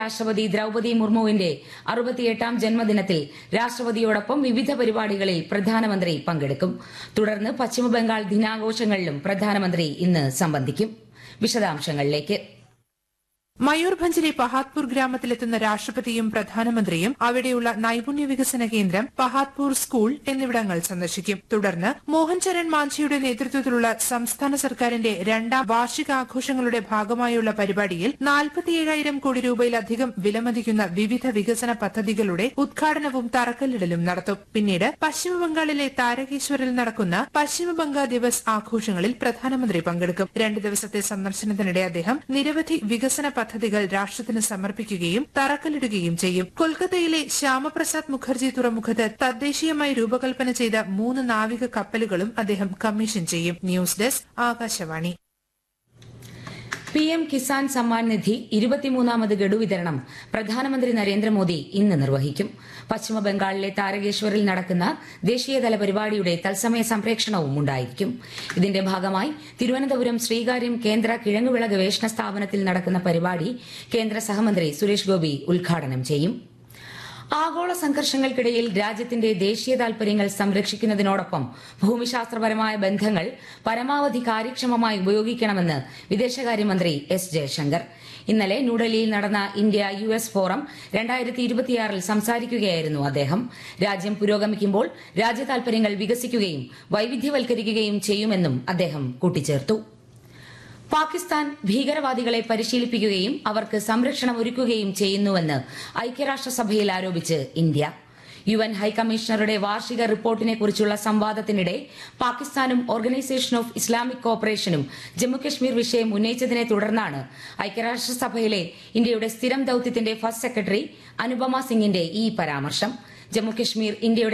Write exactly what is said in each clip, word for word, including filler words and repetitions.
രാഷ്ട്രപതി ദ്രൌപദി മുർമുവിന്റെ അറുപത്തിയെട്ടാം ജന്മദിനത്തിൽ രാഷ്ട്രപതിയോടൊപ്പം വിവിധ പരിപാടികളിൽ പ്രധാനമന്ത്രി പങ്കെടുക്കും. തുടർന്ന് പശ്ചിമബംഗാൾ ദിനാഘോഷങ്ങളിലും പ്രധാനമന്ത്രി ഇന്ന് സംബന്ധിക്കും. വിശദാംശങ്ങളിലേക്ക്. മയൂർഭഞ്ചിലെ പഹാത്പൂർ ഗ്രാമത്തിലെത്തുന്ന രാഷ്ട്രപതിയും പ്രധാനമന്ത്രിയും അവിടെയുള്ള നൈപുണ്യ വികസന കേന്ദ്രം, പഹാത്പൂർ സ്കൂൾ എന്നിവിടങ്ങൾ സന്ദർശിക്കും. തുടർന്ന് മോഹൻ ചരൺ മാഞ്ചിയുടെ നേതൃത്വത്തിലുള്ള സംസ്ഥാന സർക്കാരിന്റെ രണ്ടാം വാർഷികാഘോഷങ്ങളുടെ ഭാഗമായുള്ള പരിപാടിയിൽ നാൽപ്പത്തിയേഴായിരം കോടി രൂപയിലധികം വിലമതിക്കുന്ന വിവിധ വികസന പദ്ധതികളുടെ ഉദ്ഘാടനവും തറക്കല്ലിടലും നടത്തും. പിന്നീട് പശ്ചിമബംഗാളിലെ താരകേശ്വറിൽ നടക്കുന്ന പശ്ചിമബംഗാൾ ദിവസ് ആഘോഷങ്ങളിൽ പ്രധാനമന്ത്രി പങ്കെടുക്കും. രണ്ട് ദിവസത്തെ സന്ദർശനത്തിനിടെ അദ്ദേഹം നിരവധി വികസന പദ്ധതികൾ രാഷ്ട്രത്തിന് സമർപ്പിക്കുകയും തറക്കല്ലിടുകയും ചെയ്യും. കൊൽക്കത്തയിലെ ശ്യാമപ്രസാദ് മുഖർജി തുറമുഖത്ത് തദ്ദേശീയമായി രൂപകൽപ്പന ചെയ്ത മൂന്ന് നാവിക കപ്പലുകളും അദ്ദേഹം കമ്മീഷൻ ചെയ്യും. News desk, Akashvani. P M Kisan Samman Nidhi ഇരുപത്തിമൂന്നാമത് ഗഡു വിതരണം പ്രധാനമന്ത്രി നരേന്ദ്രമോദി ഇന്ന് നിർവഹിക്കും. പശ്ചിമബംഗാളിലെ താരകേശ്വറിൽ നടക്കുന്ന ദേശീയതല പരിപാടിയുടെ തത്സമയ സംപ്രേക്ഷണവും ഉണ്ടായിരിക്കും. ഇതിന്റെ ഭാഗമായി തിരുവനന്തപുരം ശ്രീകാര്യം കേന്ദ്ര കിഴങ്ങുവിള ഗവേഷണ സ്ഥാപനത്തിൽ നടക്കുന്ന പരിപാടി കേന്ദ്ര സഹമന്ത്രി സുരേഷ് ഗോപി ഉദ്ഘാടനം ചെയ്യും. ആഗോള സംഘർഷങ്ങൾക്കിടയിൽ രാജ്യത്തിന്റെ ദേശീയ താൽപര്യങ്ങൾ സംരക്ഷിക്കുന്നതിനോടൊപ്പം ഭൂമിശാസ്ത്രപരമായ ബന്ധങ്ങൾ പരമാവധി കാര്യക്ഷമമായി ഉപയോഗിക്കണമെന്ന് വിദേശകാര്യമന്ത്രി എസ് ജയശങ്കർ. ഇന്നലെ ന്യൂഡൽഹിയിൽ നടന്ന ഇന്ത്യ യു എസ് ഫോറം രണ്ടായിരത്തി ഇരുപത്തിയാറിൽ സംസാരിക്കുകയായിരുന്നു അദ്ദേഹം. രാജ്യം പുരോഗമിക്കുമ്പോൾ രാജ്യതാൽപര്യങ്ങൾ വികസിക്കുകയും വൈവിധ്യവൽക്കരിക്കുകയും ചെയ്യുമെന്നും അദ്ദേഹം കൂട്ടിച്ചേർത്തു. പാകിസ്ഥാൻ ഭീകരവാദികളെ പരിശീലിപ്പിക്കുകയും അവർക്ക് സംരക്ഷണം ഒരുക്കുകയും ചെയ്യുന്നുവെന്ന് ഐക്യരാഷ്ട്രസഭയിൽ ആരോപിച്ച് ഇന്ത്യ. യു എൻ ഹൈക്കമ്മീഷണറുടെ വാർഷിക റിപ്പോർട്ടിനെക്കുറിച്ചുള്ള സംവാദത്തിനിടെ പാകിസ്ഥാനും ഓർഗനൈസേഷൻ ഓഫ് ഇസ്ലാമിക് കോപ്പറേഷനും ജമ്മുകശ്മീർ വിഷയം ഉന്നയിച്ചതിനെ തുടർന്നാണ് ഐക്യരാഷ്ട്രസഭയിലെ ഇന്ത്യയുടെ സ്ഥിരം ദൌത്യത്തിന്റെ ഫസ്റ്റ് സെക്രട്ടറി അനുപമ സിംഗിന്റെ ഈ പരാമർശം. ജമ്മുകശ്മീർ ഇന്ത്യയുടെ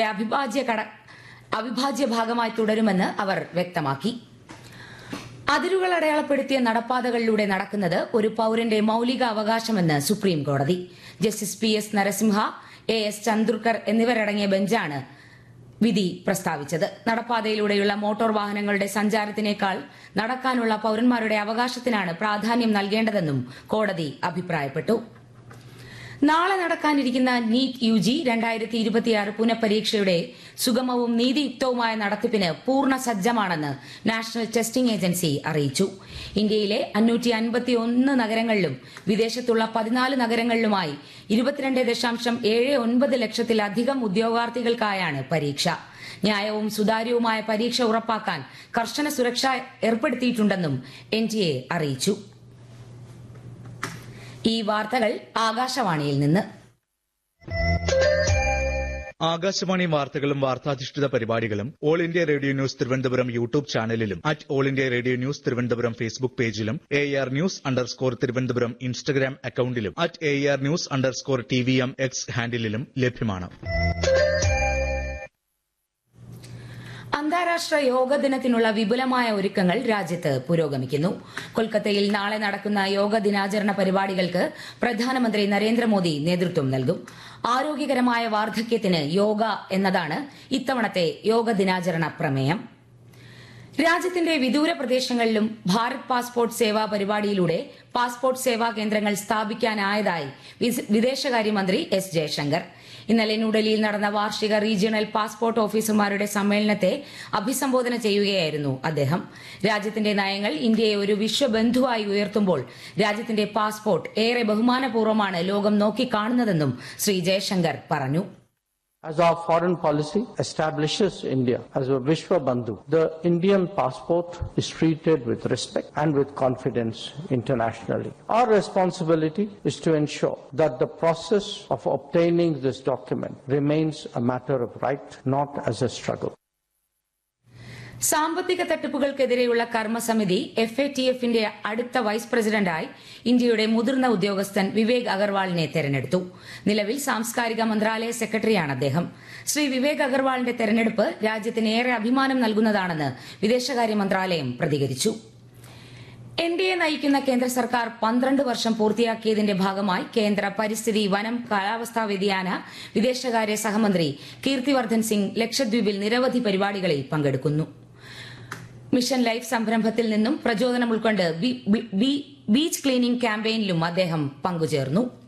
അവിഭാജ്യ ഭാഗമായി തുടരുമെന്ന് അവർ വ്യക്തമാക്കി. അതിരുകൾ അടയാളപ്പെടുത്തിയ നടപ്പാതകളിലൂടെ നടക്കുന്നത് ഒരു പൌരന്റെ മൌലിക അവകാശമെന്ന് സുപ്രീം കോടതി. Justice P S Narasimha, A S Chandurkar എന്നിവരടങ്ങിയ ബെഞ്ചാണ് വിധി പ്രസ്താവിച്ചത്. നടപ്പാതയിലൂടെയുള്ള മോട്ടോർ വാഹനങ്ങളുടെ സഞ്ചാരത്തിനേക്കാൾ നടക്കാനുള്ള പൌരന്മാരുടെ അവകാശത്തിനാണ് പ്രാധാന്യം നൽകേണ്ടതെന്നും കോടതി അഭിപ്രായപ്പെട്ടു. നാളെ നടക്കാനിരിക്കുന്ന നീറ്റ് യു ജി രണ്ടായിരത്തി ഇരുപത്തിയാറ് പുനഃപരീക്ഷയുടെ സുഗമവും നീതിയുക്തവുമായ നടത്തിപ്പിന് പൂർണ്ണ സജ്ജമാണെന്ന് നാഷണൽ ടെസ്റ്റിംഗ് ഏജൻസി അറിയിച്ചു. ഇന്ത്യയിലെ അഞ്ഞൂറ്റി അൻപത്തിയൊന്ന് നഗരങ്ങളിലും വിദേശത്തുള്ള പതിനാല് നഗരങ്ങളിലുമായി ഇരുപത്തിരണ്ട് ദശാംശം ഏഴ് ഒൻപത് ലക്ഷത്തിലധികം ഉദ്യോഗാർത്ഥികൾക്കായാണ് പരീക്ഷ. ന്യായവും സുതാര്യവുമായ പരീക്ഷ ഉറപ്പാക്കാൻ കർശന സുരക്ഷ ഏർപ്പെടുത്തിയിട്ടുണ്ടെന്നും എൻ ടി എ അറിയിച്ചു. ഈ വാർത്തകൾ ആകാശവാണിയിൽ നിന്ന്. ആകാശവാണി വാർത്തകളും വാർത്താധിഷ്ഠിത പരിപാടികളും all India radio news Thiruvananthapuram YouTube ചാനലിലും at all India radio news Thiruvananthapuram Facebook പേജിലും A R news underscore Thiruvananthapuram Instagram അക്കൌണ്ടിലും at A R news underscore T V M X ഹാൻഡിലും ലഭ്യമാണ്. അന്താരാഷ്ട്ര യോഗ ദിനത്തിനുള്ള വിപുലമായ ഒരുക്കങ്ങൾ രാജ്യത്ത് പുരോഗമിക്കുന്നു. കൊൽക്കത്തയിൽ നാളെ നടക്കുന്ന യോഗ ദിനാചരണ പരിപാടികൾക്ക് പ്രധാനമന്ത്രി നരേന്ദ്രമോദി നേതൃത്വം നൽകും. ആരോഗ്യകരമായ വാർദ്ധക്യത്തിന് യോഗ എന്നതാണ് ഇത്തവണത്തെ യോഗ ദിനാചരണ പ്രമേയം. രാജ്യത്തിന്റെ വിദൂര പ്രദേശങ്ങളിലും ഭാരത് പാസ്പോർട്ട് സേവാ പരിപാടിയിലൂടെ പാസ്പോർട്ട് സേവാ കേന്ദ്രങ്ങൾ സ്ഥാപിക്കാനായതായി വിദേശകാര്യമന്ത്രി എസ് ജയശങ്കർ. ഇന്നലെ ന്യൂഡൽഹിയിൽ നടന്ന വാർഷിക റീജിയണൽ പാസ്പോർട്ട് ഓഫീസർമാരുടെ സമ്മേളനത്തെ അഭിസംബോധന ചെയ്യുകയായിരുന്നു അദ്ദേഹം. രാജ്യത്തിന്റെ നയങ്ങൾ ഇന്ത്യയെ ഒരു വിശ്വബന്ധുവായി ഉയർത്തുമ്പോൾ രാജ്യത്തിന്റെ പാസ്പോർട്ട് ഏറെ ബഹുമാനപൂർവ്വമാണ് ലോകം നോക്കിക്കാണുന്നതെന്നും ശ്രീ ജയശങ്കർ പറഞ്ഞു. As our foreign policy establishes India as a Vishwa Bandhu, the Indian passport is treated with respect and with confidence internationally. Our responsibility is to ensure that the process of obtaining this document remains a matter of right, not as a struggle. സാമ്പത്തിക തട്ടിപ്പുകൾക്കെതിരെയുള്ള കർമ്മസമിതി F A T എഫിന്റെ അടുത്ത vice പ്രസിഡന്റായി ഇന്ത്യയുടെ മുതിർന്ന ഉദ്യോഗസ്ഥൻ വിവേക് അഗർവാളിനെ തെരഞ്ഞെടുത്തു. നിലവിൽ സാംസ്കാരിക മന്ത്രാലയ സെക്രട്ടറിയാണ് അദ്ദേഹം. ശ്രീ വിവേക് അഗർവാളിന്റെ തെരഞ്ഞെടുപ്പ് രാജ്യത്തിന് ഏറെ അഭിമാനം നൽകുന്നതാണെന്ന് വിദേശകാര്യ മന്ത്രാലയം പ്രതികരിച്ചു. എൻ ഡി എ നയിക്കുന്ന കേന്ദ്ര സർക്കാർ പന്ത്രണ്ട് വർഷം പൂർത്തിയാക്കിയതിന്റെ ഭാഗമായി കേന്ദ്ര പരിസ്ഥിതി, വനം, കാലാവസ്ഥാ വ്യതിയാന, വിദേശകാര്യ സഹമന്ത്രി കീർത്തിവർദ്ധൻ സിംഗ് ലക്ഷദ്വീപിൽ നിരവധി പരിപാടികളിൽ പങ്കെടുക്കുന്നു. മിഷൻ ലൈഫ് സംരംഭത്തിൽ നിന്നും പ്രചോദനം ഉൾക്കൊണ്ട് ബീച്ച് ക്ലീനിംഗ് ക്യാമ്പയിനിലും അദ്ദേഹം പങ്കുചേർന്നു.